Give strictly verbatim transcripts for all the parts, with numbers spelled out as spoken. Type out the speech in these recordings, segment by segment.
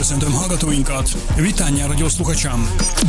Köszöntöm hallgatóinkat, Vitán радиослухачам.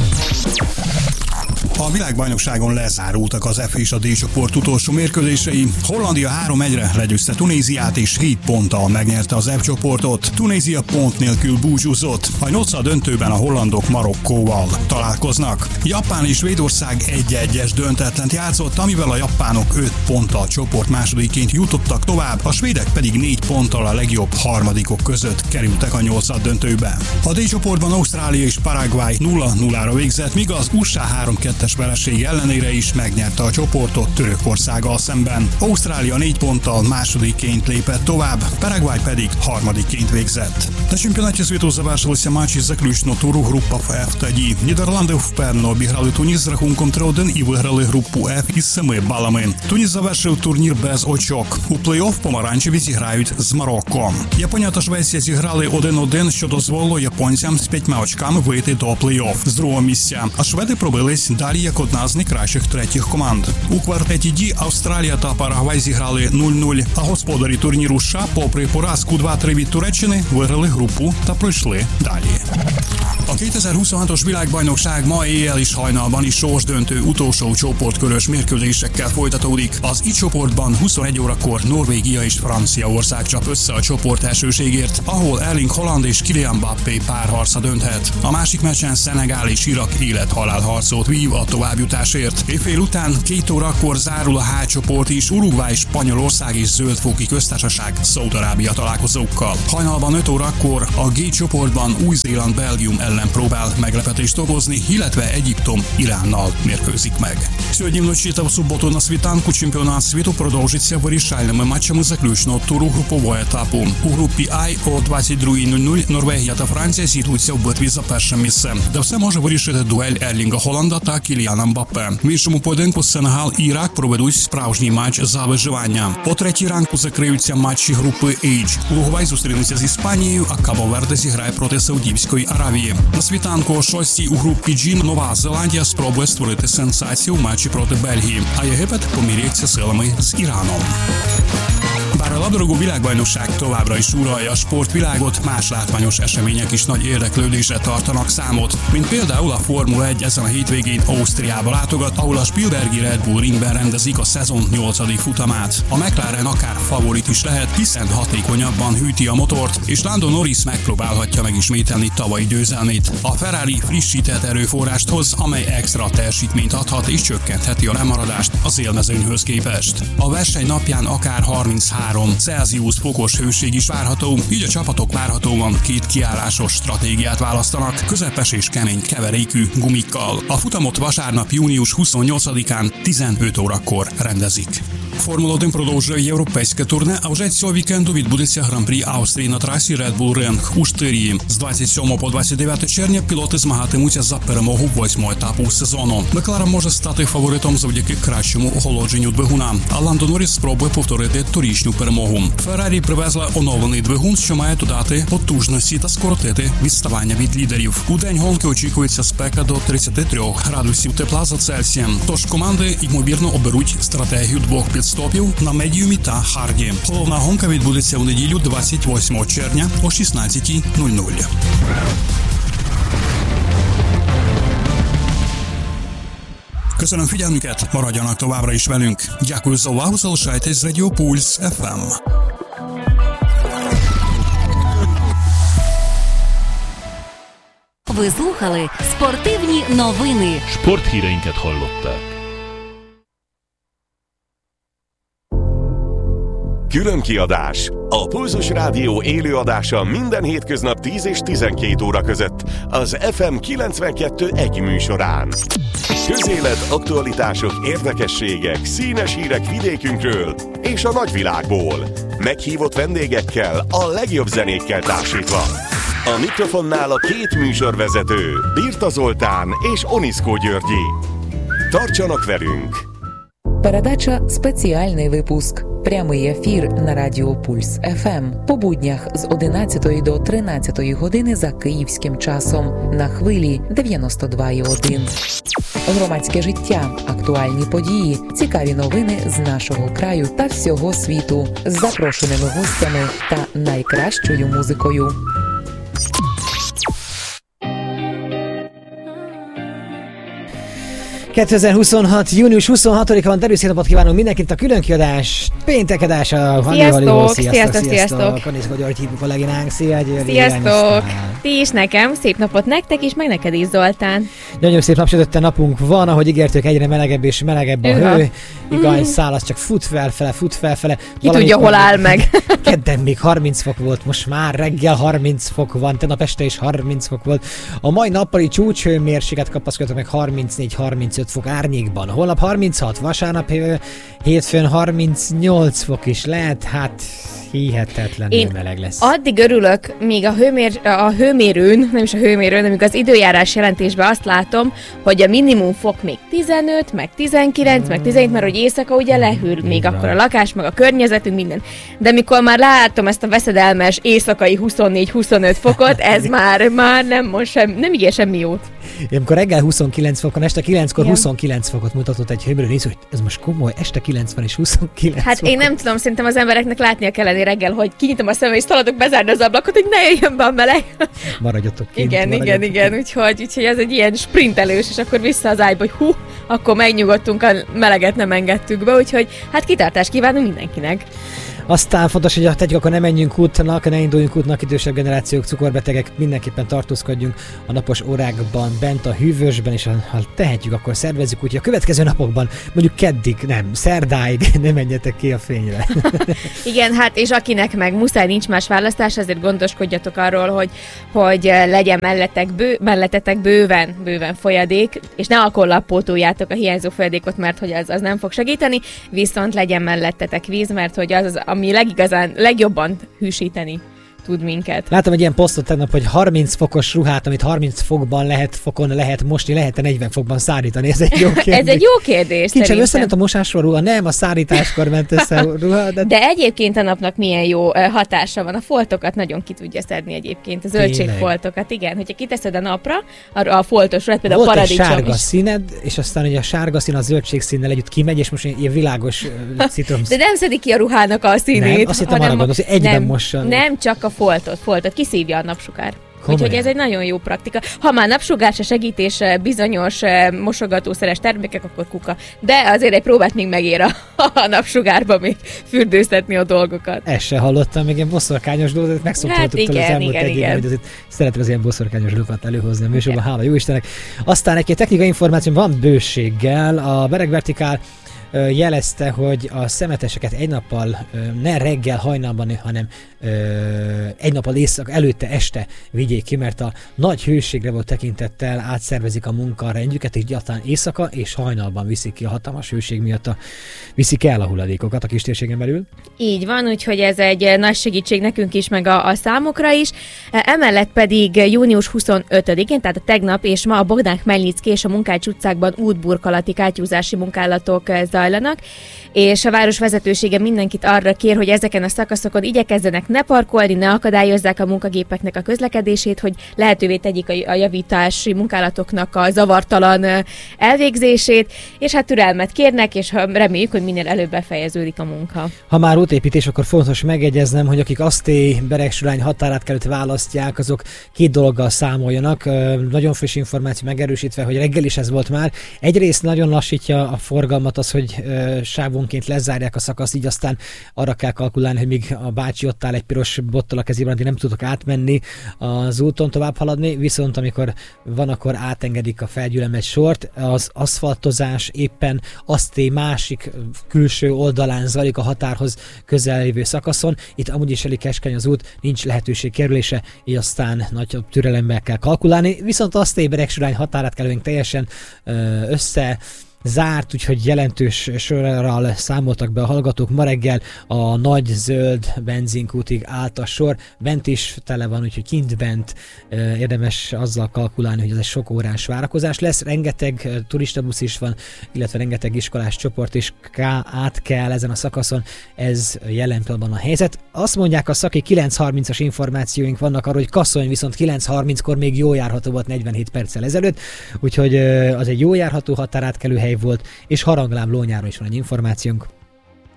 A világbajnokságon lezárultak az F és a D csoport utolsó mérkőzései. Hollandia három egyre legyőzte Tunéziát és hét ponttal megnyerte az F csoportot. Tunézia pont nélkül búcsúzott. A nyolcad döntőben a hollandok Marokkóval találkoznak. Japán és Svédország egy egyes döntetlent játszott, amivel a japánok öt ponttal csoport másodiként jutottak tovább, a svédek pedig négy ponttal a legjobb harmadikok között kerültek a nyolcad döntőbe. A D csoportban Ausztrália és Paraguay nulla nullára végzett, míg az u es á három kettes vereség ellenére is megnyerte a csoportot Törökországgal szemben. Ausztrália négy ponttal másodikként lépett tovább, Paraguay pedig harmadikként végzett. На чемпіонаті світу завершилися матчі заключного туру група F та G. Нідерланди впевнено обіграли Туніс з рахунком три один і виграли групу F із семи балами. Туніс завершив турнір без очок. У плей-офф помаранчеві зіграють з Марокко. Японія та Швеція зіграли один один, що дозволило японцям з п'ятьма очками вийти до плей-офф з другого місця, а шведи пробились далі як одна з найкращих третіх команд. У квартеті Ді Австралія та Парагвай зіграли нуль нуль, а господарі турніру США, попри поразку два три від Туреччини, виграли групу та пройшли далі. A kétezer-huszonhatos világbajnokság ma éjjel és hajnalban is sorsdöntő utolsó csoportkörös mérkőzésekkel folytatódik. Az I csoportban huszonegy órakor Norvégia és Franciaország csap össze a csoport elsőségért, ahol Erling Haaland és Kylian Mbappé párharca dönthet. A másik meccsen Szenegál és Irak élet-halál harcot vív a továbbjutásért. Éjfél után két órakor zárul a H csoport is, Uruguay, Spanyolország és Zöldfoki Köztársaság Szaúd-Arábia találkozókkal. Hajnalban öt órakor a G csoportban Új-Zéland Belgium ellen próbál meglepetést okozni, illetve Egyiptom Iránnal mérkőzik meg. Сьогодні вночі та в суботу на світанку чемпіонат світу продовжиться вирішальними матчами заключного туру групового етапу. У групі I о двадцять другій нуль нуль Норвегія та Франція зійдуться в битві за перше місце, де все може вирішити дуель Ерлінга Холланда та Кіліана Мбаппе. В іншому поєдинку Сенегал і Ірак проведуть справжній матч за виживання. О третій ранку закриються матчі групи H. Уругвай зустрінеться з Іспанією, а Кабо-Верде зіграє проти Саудівської Аравії. На світанку о шостій у групі G Нова Зеландія спробує створити сенсацію в матчі проти Бельгії, а Єгипет поміряється силами з Іраном. Bár a labdarúgó világbajnokság továbbra is uralja a sportvilágot, más látványos események is nagy érdeklődésre tartanak számot, mint például a Formula egy ezen a hétvégén Ausztriába látogat, ahol a Spielbergi Red Bull ringben rendezik a szezon nyolcadik futamát. A McLaren akár favorit is lehet, hiszen hatékonyabban hűti a motort, és Lando Norris megpróbálhatja megismételni tavalyi győzelmét. A Ferrari frissített erőforrást hoz, amely extra teljesítményt adhat és csökkentheti a lemaradást az élmezőnyhöz képest. A verseny napján akár harminchárom Celsius fokos hőség is várható, így a csapatok várhatóan két kiállásos stratégiát választanak, közepes és kemény keverékű gumikkal. A futamot vasárnap június huszonnyolcadikán tizenöt órakor rendezik. Формула один продовжує європейське турне, а вже цього вікенду відбудеться Гран-прі Австрії на трасі Red Bull Ring у Штирії. З двадцять сьомого по двадцять дев'яте червня пілоти змагатимуться за перемогу восьмого етапу сезону. Макларен може стати фаворитом завдяки кращому охолодженню двигуна, а Ландо Норріс спробує повторити торічну перемогу. Феррарі привезла оновлений двигун, що має додати потужності та скоротити відставання від лідерів. У день гонки очікується спека до тридцяти трьох градусів тепла за Цельсієм, тож команди, ймовірно, оберуть стратегію двох підстопів на медіумі та харді. Головна гонка відбудеться у неділю двадцять восьмого червня о шістнадцятій нуль нуль. Köszönöm figyelmüket, maradjanak továbbra is velünk. Дякую за увагу, залишайтесь з Радіо Пульс еф ем. Ви слухали спортивні новини. Sporthíreinket hallották. Különkiadás. A Pulzus Rádió élőadása minden hétköznap tíz és tizenkét óra között az ef em kilencvenkettő egy műsorán. Közélet, aktualitások, érdekességek, színes hírek vidékünkről és a nagyvilágból. Meghívott vendégekkel, a legjobb zenékkel társítva. A mikrofonnál a két műsorvezető, Birta Zoltán és Oniszkó Györgyi. Tartsanak velünk! Передача «Спеціальний випуск». Прямий ефір на Радіо Пульс еф ем по буднях з одинадцятої до тринадцятої години за київським часом на хвилі дев'яносто два і один. Громадське життя, актуальні події, цікаві новини з нашого краю та всього світу з запрошеними гостями та найкращою музикою. kétezer-huszonhat. június huszonhatodika van, derűs napot kívánunk mindenkit, a különkiadás, péntekedás, a Sziasztok, sziasztok, sziasztok. Koniszko György hívjuk kolléginánk, szia György. Sziasztok, ti is nekem, szép napot nektek is, meg neked is, Zoltán. Nagyon szép napsütötte napunk van, ahogy ígértük, egyre melegebb és melegebb a Üha. hő. Igaz, mm. szál az csak fut felfele, fut felfele. Ki tudja, hol áll meg. Kedden még harminc fok volt, most már reggel harminc fok van, tegnap este is harminc fok volt. A mai nappali csúcshőmérséklet kapaszkodtak meg harmincnégy harmincöt fok árnyékban. Holnap harminchat, vasárnap hétfőn harmincnyolc fok is lehet, hát hihetetlenül Én meleg lesz. Addig örülök, míg a, hőmér, a hőmérőn, nem is a hőmérőn, amíg az időjárás jelentésben azt látom, hogy a minimum fok még tizenöt, meg tizenkilenc, mm. meg tizenhét, mert hogy éjszaka ugye lehűl mm. még akkor a lakás, meg a környezetünk, minden. De mikor már látom ezt a veszedelmes éjszakai huszonnégy-huszonöt fokot, ez már, már nem mond sem, nem ígér semmi jót. Én amikor reggel huszonkilenc fokon, este kilenckor Igen. huszonkilenc fokot mutatott egy hőmérő, néz, hogy ez most komoly, este kilenc van és huszonkilenc Hát fokot. Én nem tudom, szerintem az embereknek látnia kellene reggel, hogy kinyitom a szemem és szaladok bezárni az ablakot, hogy ne jöjjön be a meleg. Maradjatok kint. Igen, maradjatok igen, igen, úgyhogy, úgyhogy ez egy ilyen sprintelős, és akkor vissza az ágyba, hogy hú, akkor megnyugodtunk, a meleget nem engedtük be, úgyhogy hát kitartást kívánunk mindenkinek. Aztán fontos, hogy tegyük, akkor ne menjünk útnak, ne induljunk útnak, idősebb generációk, cukorbetegek, mindenképpen tartózkodjunk a napos órákban, bent a hűvösben, és ha tehetjük, akkor szervezzük, úgyhogy a következő napokban, mondjuk keddig, nem, szerdáig ne menjetek ki a fényre. Igen, hát és akinek meg muszáj, nincs más választás, azért gondoskodjatok arról, hogy, hogy legyen mellettek bő, mellettetek bőven, bőven folyadék, és ne alkohollal pótoljátok a hiányzó folyadékot, mert hogy az, az nem fog segíteni, viszont legyen mellettetek víz, mert hogy az, az ami legigazán, legjobban hűsíteni tud minket. Láttam egy ilyen posztot tegnap, hogy harminc fokos ruhát, amit harminc fokban lehet, fokon lehet mosni, lehet negyven fokban szárítani. Ez egy jó kérdés. Ez egy jó kérdés. Kincsem, összement a mosásról ruha, nem, a szárításkor ment össze a ruha. De... de egyébként a napnak milyen jó hatása van. A foltokat nagyon ki tudja szedni egyébként, a zöldségfoltokat. Igen, hogyha kiteszed a napra, a, a foltos ruhát, például volt a paradicsom egy sárga is. színed, és aztán ugye a sárga szín a zöldség színnel együtt kimegy, és most ilyen világos citrom. De nem szedik ki a ruhának a színét. Nem, azt hittem arra gondolsz, hogy egyben nem, mossa. Nem, csak a foltot, foltot kiszívja a napsugár. Komolyan. Úgyhogy ez egy nagyon jó praktika. Ha már napsugár se segít és bizonyos mosogatószeres termékek, akkor kuka. De azért egy próbát még megér a, a napsugárba még fürdőztetni a dolgokat. Ezt se hallottam, még ilyen boszorkányos dolgot, megszoktattuk hát tőle az elmúlt egy évben, hogy azért szeretem az ilyen boszorkányos dolgokat előhozni a műsorban, hála jó Istennek. Aztán egy-két technikai információ van bőséggel. A Bereg Vertikál jelezte, hogy a szemeteseket egy nappal, ne reggel hajnalban, hanem egy nappal éjszaka előtte este vigyék ki, mert a nagy hőségre volt tekintettel átszervezik a munkarendjüket, és gyakran éjszaka és hajnalban viszik ki a hatalmas hőség miatt, a, viszik el a hulladékokat a kistérségen belül. Így van, úgyhogy ez egy nagy segítség nekünk is, meg a, a számokra is. Emellett pedig június huszonötödikén, tehát a tegnap és ma a Bogdán Khmelnycki és a Munkács utcákban útburkolati kátyúzási munkálatok zajlanak, és a város vezetősége mindenkit arra kér, hogy ezeken a szakaszokon igyekezzenek ne parkolni, ne akadályozzák a munkagépeknek a közlekedését, hogy lehetővé tegyék a javítási munkálatoknak a zavartalan elvégzését, és hát türelmet kérnek, és reméljük, hogy minél előbb befejeződik a munka. Ha már útépítés, akkor fontos megjegyeznem, hogy akik Asztély-Beregsurány határátkelőt választják, azok két dologgal számoljanak. Nagyon friss információ megerősítve, hogy reggel is ez volt már. Egyrészt nagyon lassítja a forgalmat az, hogy sávonként lezárják a szakaszt, így aztán arra kell kalkulálni, hogy míg a bácsi ott áll egy piros bottal a kezében, addig nem tudok átmenni az úton, tovább haladni, viszont amikor van, akkor átengedik a felgyülemet sort, az aszfaltozás éppen Asztély másik külső oldalán zajlik a határhoz közel lévő szakaszon, itt amúgy is elég keskeny az út, nincs lehetőség kerülése, így aztán nagyobb türelemmel kell kalkulálni, viszont Asztély-Beregsurány határátkelőink teljesen össze zárt, úgyhogy jelentős sorral számoltak be a hallgatók. Ma reggel a nagy zöld benzinkútig állt a sor, bent is tele van, úgyhogy kint bent érdemes azzal kalkulálni, hogy ez egy sok órás várakozás lesz. Rengeteg turistabusz is van, illetve rengeteg iskolás csoport is át kell ezen a szakaszon. Ez jelen pillanatban a helyzet. Azt mondják a szakik, kilenc harmincas információink vannak arról, hogy Kaszony viszont kilenc harminckor még jó járható volt negyvenhét perccel ezelőtt, úgyhogy az egy jó járható határátkelő hely volt, és Haranglám Lónyáról is van egy információnk.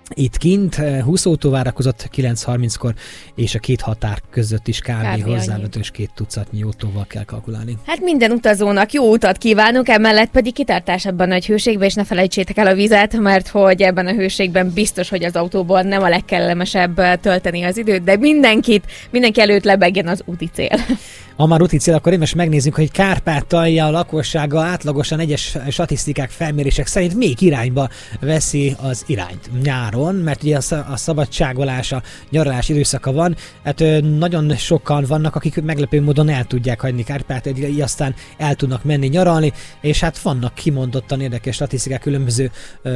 itt kint, húsz autó várakozott kilenc harminckor, és a két határ között is kb. Hozzávetős két tucatnyi autóval kell kalkulálni. Hát minden utazónak jó utat kívánunk, emellett pedig kitartás ebben a nagy hőségben, és ne felejtsétek el a vizet, mert hogy ebben a hőségben biztos, hogy az autóból nem a legkellemesebb tölteni az időt, de mindenkit, mindenki előtt lebegjen az úti cél. Ha már úti cél, akkor én most megnézzük, hogy Kárpátalja lakossága átlagosan egyes statisztikák, felmérések szerint melyik irányba veszi az irányt nyáron, mert ugye a szabadságolás, a nyaralás időszaka van, hát nagyon sokan vannak, akik meglepő módon el tudják hagyni Kárpátalját, így aztán el tudnak menni nyaralni, és hát vannak kimondottan érdekes statisztikák különböző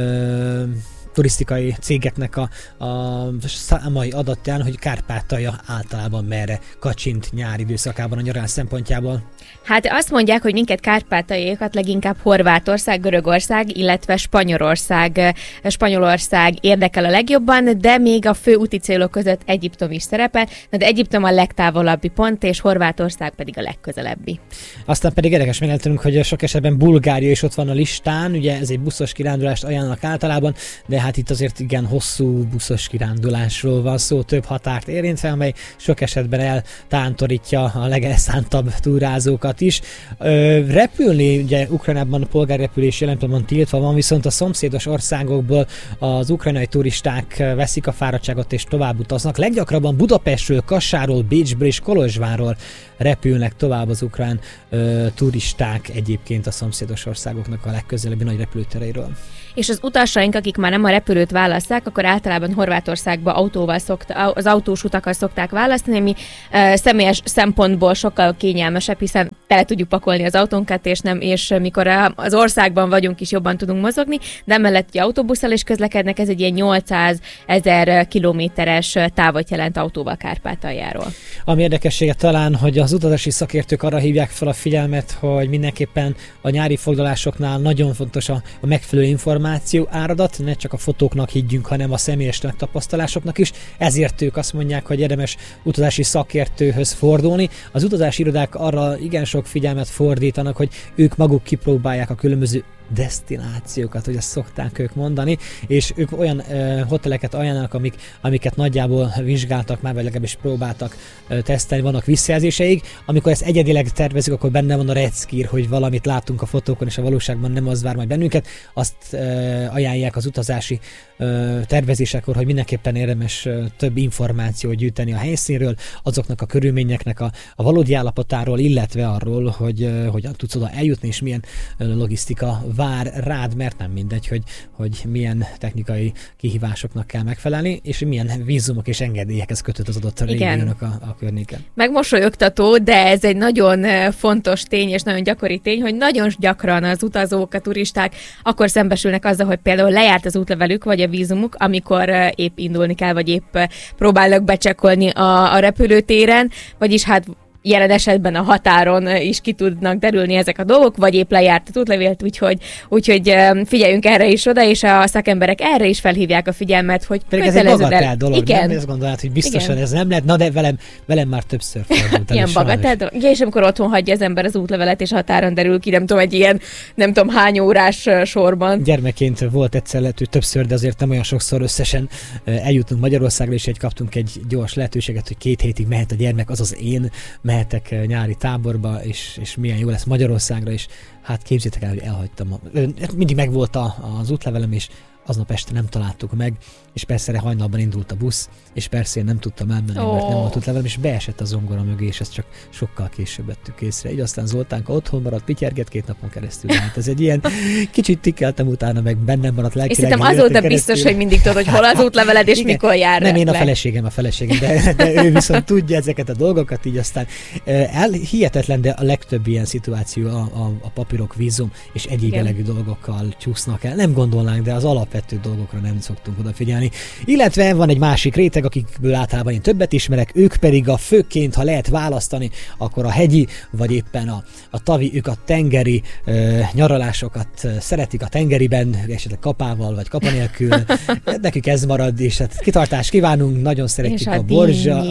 ö, turisztikai cégeknek a, a számai adatján, hogy Kárpátalja általában merre kacsint nyári időszakában a nyaralás szempontjából. Hát azt mondják, hogy minket kárpátaljaiakat leginkább Horvátország, Görögország, illetve Spanyolország, Spanyolország érdekel a legjobban, de még a fő úti célok között Egyiptom is szerepel, de Egyiptom a legtávolabbi pont, és Horvátország pedig a legközelebbi. Aztán pedig érdekes meglátnunk, hogy sok esetben Bulgária is ott van a listán, ugye ez egy buszos kirándulást ajánlanak általában, de hát itt azért igen hosszú buszos kirándulásról van szó, több határt érintve, amely sok esetben eltántorítja a legelszántabb túrázókat is. Ö, repülni, ugye Ukrajnában a polgárrepülés jelen pillanatban tiltva van, viszont a szomszédos országokból az ukrajnai turisták veszik a fáradtságot és tovább utaznak. Leggyakrabban Budapestről, Kassáról, Bécsből és Kolozsvárról repülnek tovább az ukrán ö, turisták egyébként a szomszédos országoknak a legközelebbi nagy repülőtereiről. És az utasaink, akik már nem a repülőt választák, akkor általában Horvátországba autóval szokta, az autós utakat szokták választani, ami e, személyes szempontból sokkal kényelmesebb, hiszen tele tudjuk pakolni az autónkat, és nem, és mikor az országban vagyunk is jobban tudunk mozogni, de emellett ugye autóbusszal is közlekednek, ez egy ilyen nyolcszázezer kilométeres távot jelent autóval Kárpátaljáról. Ami érdekessége talán, hogy az utazási szakértők arra hívják fel a figyelmet, hogy mindenképpen a nyári foglalásoknál nagyon fontos a, a megfelelő információ áradat, ne csak a fotóknak higgyünk, hanem a személyes megtapasztalásoknak is. Ezért ők azt mondják, hogy érdemes utazási szakértőhöz fordulni. Az utazási irodák arra igen sok figyelmet fordítanak, hogy ők maguk kipróbálják a különböző desztinációkat, hogy ezt szokták ők mondani, és ők olyan ö, hoteleket ajánlanak, amik, amiket nagyjából vizsgáltak már, vagy legalábbis próbáltak ö, tesztelni, vannak visszajelzéseik. Amikor ezt egyedileg tervezzük, akkor benne van a reckír, hogy valamit látunk a fotókon, és a valóságban nem az vár majd bennünket. Azt ö, ajánlják az utazási ö, tervezésekor, hogy mindenképpen érdemes ö, több információt gyűjteni a helyszínről, azoknak a körülményeknek a, a valódi állapotáról, illetve arról, hogy ö, hogyan tudsz oda eljutni, és milyen ö, logisztika vár rád, mert nem mindegy, hogy, hogy milyen technikai kihívásoknak kell megfelelni, és milyen vízumok és engedélyekhez kötött az adott régiónak a, a környéken. Megmosolyogtató, de ez egy nagyon fontos tény, és nagyon gyakori tény, hogy nagyon gyakran az utazók, a turisták akkor szembesülnek azzal, hogy például lejárt az útlevelük, vagy a vízumuk, amikor épp indulni kell, vagy épp próbálnak becsekkolni a, a repülőtéren, vagyis hát jelen esetben a határon is ki tudnak derülni ezek a dolgok, vagy épp lejárt az útlevélt, úgyhogy, úgyhogy figyeljünk erre is oda, és a szakemberek erre is felhívják a figyelmet, hogy pedig ez egy bagatel dolog, igen. Nem ezt gondolod, hogy biztosan igen. Ez nem lehet, na de velem, velem már többször fordult el. Ilyen bagatel dolog. Ja, és amikor otthon hagyja az ember az útlevelet, és a határon derül ki, nem tudom, egy ilyen, nem tudom, hány órás sorban. Gyermekként volt egyszer lehető többször, de azért nem olyan sokszor összesen eljutunk Magyarországra, és egy kaptunk egy gyors lehetőséget, hogy két hétig mehet a gyermek, azaz én mehetek nyári táborba, és, és milyen jó lesz Magyarországra, és hát képzétek el, hogy elhagytam. A, mindig megvolt a, az útlevelem, és aznap este nem találtuk meg, és persze hajnalban indult a busz, és persze én nem tudtam elmenni, oh. mert nem volt útlevelem, és beesett a zongora mögé, és ezt csak sokkal később vettük észre. Így aztán Zoltánka otthon maradt, pityerget két napon keresztül. Hát ez egy ilyen, kicsit tikkeltem utána, meg bennem maradt lelkileg. És szerintem azóta biztos, hogy mindig tudod, hogy hol az útleveled, és igen, mikor jár. Nem én a feleségem, a feleségem, de, de ő viszont tudja ezeket a dolgokat, így aztán el, hihetetlen, de a legtöbb ilyen szituáció a, a, a papírok, vízum és egyéb jellegű dolgokkal csúsznak el. Nem gondolnánk, de az alapvető dolgokra nem szoktunk odafigyelni. Illetve van egy másik réteg, akikből általában én többet ismerek, ők pedig a főként, ha lehet választani, akkor a hegyi, vagy éppen a, a tavi, ők a tengeri ö, nyaralásokat szeretik a tengeriben, esetleg kapával, vagy kapa nélkül. Nekik ez marad, és hát kitartást kívánunk, nagyon szeretjük a, a borzsa.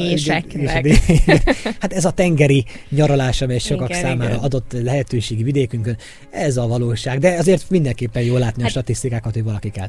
Hát ez a tengeri nyaralás, amely sokak igen, számára igen. adott lehetőségi vidékünkön, ez a valóság. De azért mindenképpen jól látni hát, a statisztikákat, hogy valakik el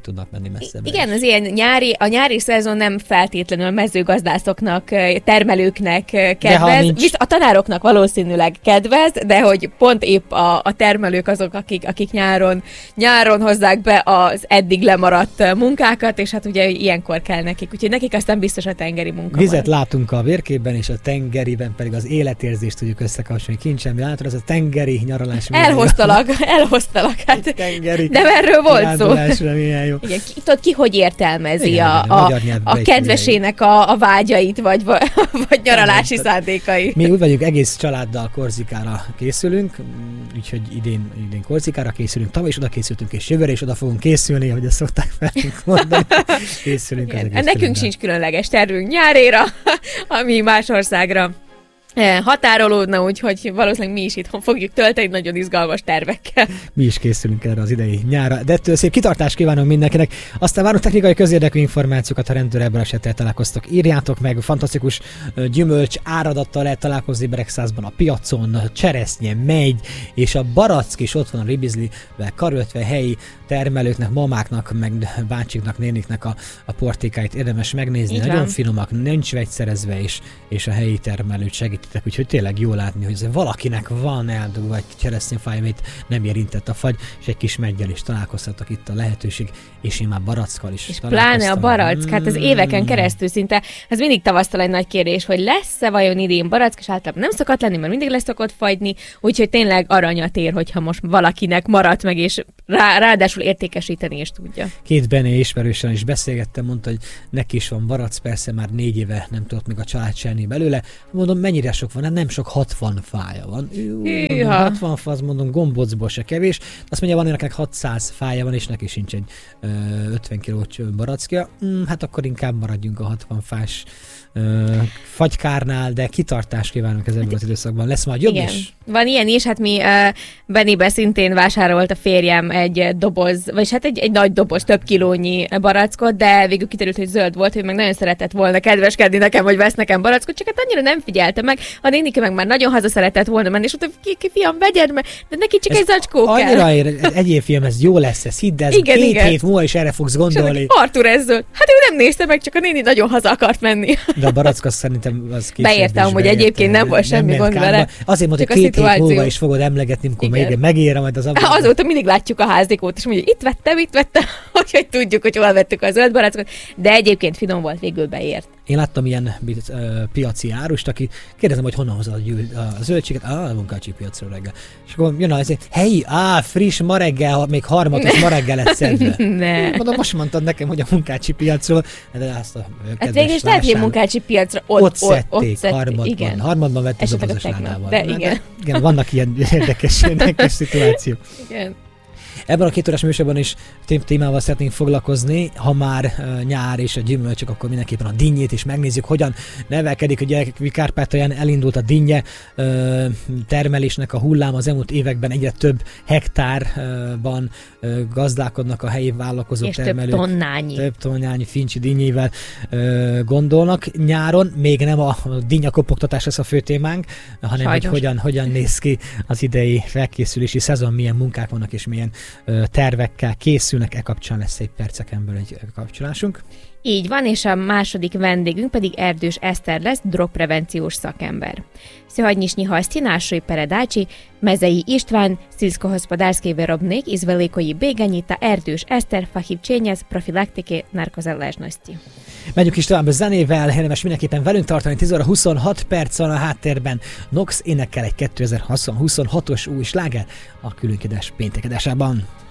tudnak menni messzebbre. Igen, az ilyen nyári, a nyári szezon nem feltétlenül a mezőgazdászoknak, termelőknek kedvez. Visz, a tanároknak valószínűleg kedvez, de hogy pont épp a, a termelők azok, akik, akik nyáron, nyáron hozzák be az eddig lemaradt munkákat, és hát ugye ilyenkor kell nekik. Úgyhogy nekik aztán biztos a tengeri munka. Vizet van. Látunk a vérképben, és a tengeriben pedig az életérzést tudjuk összekapcsolni. Kincsen, mi látod, az a tengeri nyaralás. Elhoztalak, elhoztalak. Hát, de erről volt szó. Milyen jó. Igen, ki, tudod, ki hogy értelmezi igen, a, a, a kedvesének a, a vágyait, vagy, vagy nyaralási igen, szándékait. Mi úgy vagyunk, egész családdal Korzikára készülünk, úgyhogy idén, idén Korzikára készülünk, tavaly is oda készültünk, és jövőre is oda fogunk készülni, ahogy ezt szokták velünk mondani. Készülünk. Igen, nekünk sincs különleges tervünk nyárére, ami más országra határolódna, úgyhogy valószínűleg mi is itthon fogjuk tölteni nagyon izgalmas tervekkel. Mi is készülünk erre az idei nyárra, de ettől szép kitartást kívánunk mindenkinek. Aztán várunk technikai közérdekű információkat, ha rendőr ebből esettel találkoztok. Írjátok meg, fantasztikus gyümölcs áradattal lehet találkozni Beregszászban a piacon, cseresznye, megy, és a barack is ott van a ribizlivel karöltve, helyi termelőknek, mamáknak, meg bácsiknak, néniknek a, a portékáit érdemes megnézni. Így nagyon van. Finomak, nincs vegyszerezve, és, és a helyi termelőt segítitek, úgyhogy tényleg jó látni, hogy valakinek van eldugva egy cseresznyefáj, amit nem érintett a fagy, és egy kis meggyel is találkoztatok itt a lehetőség, és én már barackkal is és pláne a barack, hát az éveken keresztül szinte, ez mindig tavasztal egy nagy kérdés, hogy lesz-e vajon idén barack, és általában nem szokott lenni, mert mindig lesz szokott fagyni, úgyhogy tényleg aranyat ér, hogyha most valakinek maradt meg, és rá, ráadásul értékesíteni is tudja. Két Bené ismerősen is beszélgettem, mondta, hogy neki is van barack, persze már négy éve nem tudott még a család csinálni belőle. Mondom, mennyire sok van? Hát nem sok, hatvan fája van. Jú, mondom, hatvan fa, azt mondom, gombócból se kevés. Azt mondja, van önnek hatszáz fája van, és neki sincs egy ö, ötven kilós barackja. Hm, hát akkor inkább maradjunk a hatvan fás ö, fagykárnál, de kitartást kívánunk ez ebből az időszakban. Lesz majd jobb igen. is? Van ilyen is, hát mi uh, Benibe szintén vásárolt a férjem egy doboz, vagyis hát egy, egy nagy doboz, több kilónyi barackot, de végül kiderült, hogy zöld volt, hogy meg nagyon szeretett volna kedveskedni nekem, hogy vesz nekem barackot, csak hát annyira nem figyelte meg. A nénike meg már nagyon haza szeretett volna menni, és mondta, ki, ki fiam, vegyed meg, de neki csak ez egy zacskó kell. Annyira ér, egyéb film, ez jó lesz, ez hidd, ez igen, két igen. hét múlva is erre fogsz gondolni. Artur ez zöld. Hát ő nem nézte meg, csak a néni nagyon haza akart menni. De a barack az szerintem az később beértem, hogy egyébként nem volt semmi gond vele. Azért mondta, hogy két hét múlva is fogod emlegetni, amikor még megérem majd az abban. Azóta mindig látjuk a házikót, és mondjuk, itt vettem, itt vettem, hogy tudjuk, hogy hol vettük a zöld barackot, de egyébként finom volt, végül beért. Én láttam ilyen uh, piaci árust, aki kérdezem, hogy honnan hozod a, a zöldséget, ah, a munkácsi piacról reggel. És akkor jön az, helyi, á, friss ma reggel, még harmatos ma reggel lett szedve. Ne. Mondom, most mondtad nekem, hogy a munkácsi piacról, de azt a hát végül is lehet, hogy a munkácsi piacra ott, ott szedték, ott szedték, harmadban, igen. harmadban vettem dobozos ládával. De igen. De, igen, vannak ilyen érdekes, érdekes szituációk. Igen. Ebben a két órás műsorban is témával szeretnénk foglalkozni, ha már uh, nyár és a gyümölcsök, akkor mindenképpen a dinnyét is megnézzük, hogyan nevelkedik. Ugye Kárpátalján elindult a dinnye uh, termelésnek a hullám, az elmúlt években egyre több hektárban uh, gazdálkodnak a helyi vállalkozók, és termelők. több tonnányi. Több tonnányi fincsi dinnyével uh, gondolnak. Nyáron még nem a dinnyakopogtatás lesz a fő témánk, hanem Sajnos. hogy hogyan, hogyan néz ki az idei felkészülési szezon, milyen munkák vannak és milyen tervekkel készülnek, e kapcsán lesz egy percekenből egy kapcsolásunk. Így van, és a második vendégünk pedig Erdős Eszter lesz, drogprevenciós szakember. Sсегодняшний гості нашої передачі Мезеї Іштван, сільськогосподарський виробник із Великої Бигені та Erdős Eszter, fachівчиня з профілактики наркозалежності. Megyünk is tovább a zenével, érdemes mindenképpen velünk tartani, tíz óra huszonhat perc van a háttérben. Nox énekel egy kétezer-huszonhatos új sláger a különkedés péntekedésében.